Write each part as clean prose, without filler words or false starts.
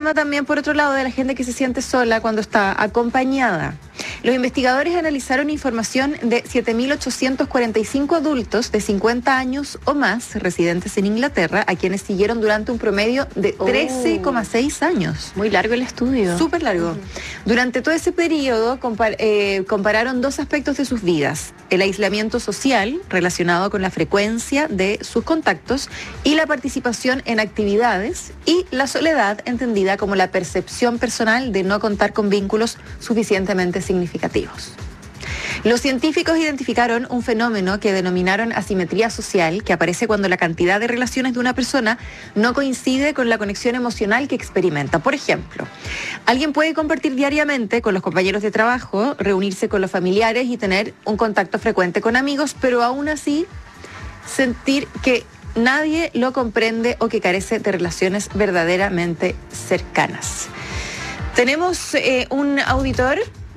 problema también, por otro lado, de la gente que se siente sola cuando está acompañada. Los investigadores analizaron información de 7.845 adultos de 50 años o más residentes en Inglaterra, a quienes siguieron durante un promedio de 13,6 años. Muy largo el estudio. Súper largo. Durante todo ese periodo compararon dos aspectos de sus vidas: el aislamiento social, relacionado con la frecuencia de sus contactos, y la participación en actividades, y la soledad, entendida como la percepción personal de no contar con vínculos suficientemente significativos. Los científicos identificaron un fenómeno que denominaron asimetría social, que aparece cuando la cantidad de relaciones de una persona no coincide con la conexión emocional que experimenta. Por ejemplo, alguien puede compartir diariamente con los compañeros de trabajo, reunirse con los familiares y tener un contacto frecuente con amigos, pero aún así sentir que nadie lo comprende o que carece de relaciones verdaderamente cercanas. Tenemos un auditor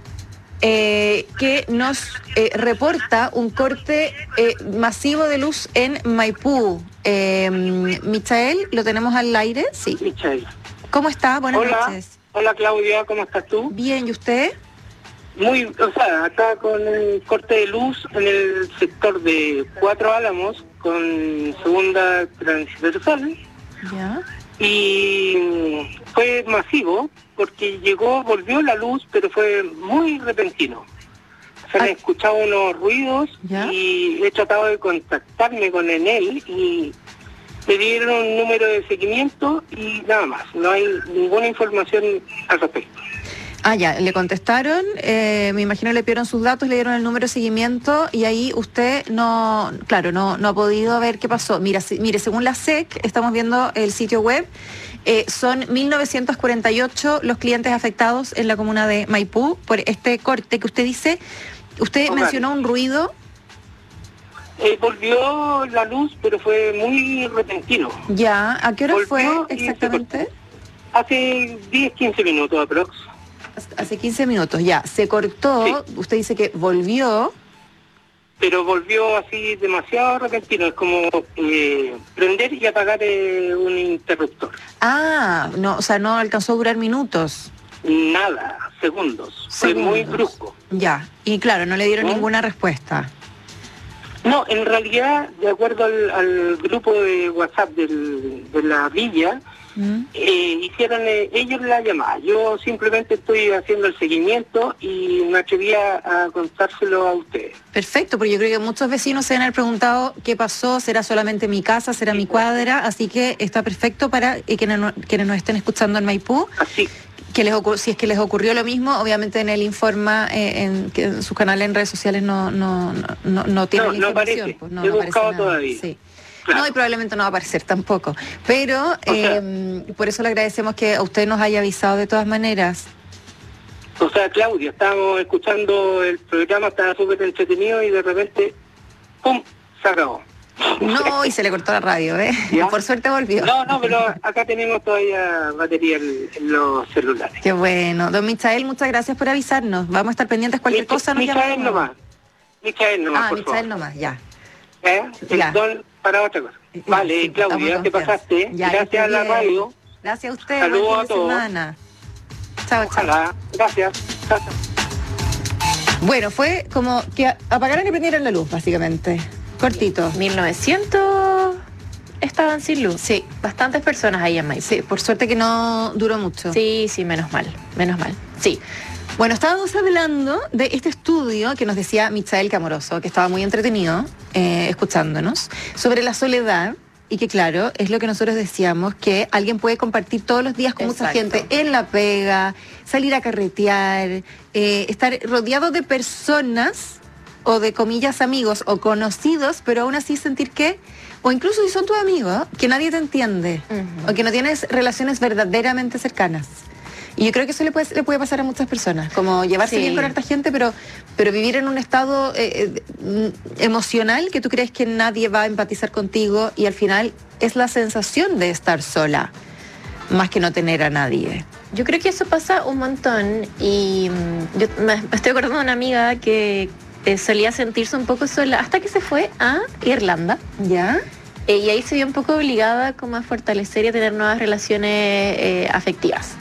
que nos reporta un corte masivo de luz en Maipú. Michael, ¿lo tenemos al aire? Sí. Michael. ¿Cómo está? Buenas noches. Hola Claudia, ¿cómo estás tú? Bien, ¿y usted? Acá con el corte de luz en el sector de Cuatro Álamos, con segunda transversal. Ya. Y fue masivo, porque volvió la luz, pero fue muy repentino. Se han escuchado unos ruidos. ¿Ya? Y he tratado de contactarme con él y me dieron un número de seguimiento y nada más. No hay ninguna información al respecto. Ah, ya, le contestaron, me imagino le pidieron sus datos, le dieron el número de seguimiento y ahí usted no ha podido ver qué pasó. Mire, según la SEC, estamos viendo el sitio web, son 1.948 los clientes afectados en la comuna de Maipú por este corte que usted dice. Usted mencionó un ruido. Volvió la luz, pero fue muy repentino. Ya, ¿a qué hora fue exactamente? Hace 10-15 minutos aprox. Hace 15 minutos, ya. Se cortó, sí. Usted dice que volvió. Pero volvió así demasiado repentino, es como prender y apagar un interruptor. Ah, no, o sea, no alcanzó a durar minutos. Nada, segundos. Fue muy brusco. Ya, y claro, no le dieron ninguna respuesta. No, en realidad, de acuerdo al grupo de WhatsApp de la villa, hicieron ellos la llamada. Yo simplemente estoy haciendo el seguimiento y me atreví a contárselo a ustedes. Perfecto, porque yo creo que muchos vecinos se han preguntado qué pasó, será solamente mi casa, será mi cuadra, así que está perfecto para quienes nos estén escuchando en Maipú. Así. Si es que les ocurrió lo mismo, obviamente en el Informa, en su canal en redes sociales no tiene la información. No aparece, pues, no he aparece buscado nada. todavía. Sí. Claro. No, y probablemente no va a aparecer tampoco. Pero por eso le agradecemos que a usted nos haya avisado de todas maneras. O sea, Claudia, estábamos escuchando el programa, estaba súper entretenido y de repente, ¡pum!, se acabó. No, y se le cortó la radio, ¿eh? ¿Ya? Por suerte volvió. No, pero acá tenemos todavía batería en los celulares. Qué bueno. Don Michael, muchas gracias por avisarnos. Vamos a estar pendientes cualquier cosa. Michael nomás, por Michael favor. nomás, ya. El don para otra cosa. Vale, sí, Claudia, te pasaste. Ya, gracias a la radio. Gracias a usted. Saludos a todos. Chao, Ojalá. Gracias. Chao. Bueno, fue como que apagaron y prendieron la luz, básicamente. Cortito. 1900 estaban sin luz. Sí, bastantes personas ahí en Maipú. Sí, por suerte que no duró mucho. Sí, menos mal. Sí. Bueno, estábamos hablando de este estudio que nos decía Michael Camoroso, que estaba muy entretenido escuchándonos, sobre la soledad, y que claro, es lo que nosotros decíamos, que alguien puede compartir todos los días con mucha gente en la pega, salir a carretear, estar rodeado de personas o de comillas amigos o conocidos, pero aún así sentir que, o incluso si son tus amigos, que nadie te entiende, o que no tienes relaciones verdaderamente cercanas. Y yo creo que eso le puede pasar a muchas personas, como llevarse bien con harta gente, pero vivir en un estado emocional que tú crees que nadie va a empatizar contigo, y al final es la sensación de estar sola, más que no tener a nadie. Yo creo que eso pasa un montón, y yo me estoy acordando de una amiga que solía sentirse un poco sola hasta que se fue a Irlanda. ¿Ya? Y ahí se vio un poco obligada como a fortalecer y a tener nuevas relaciones afectivas.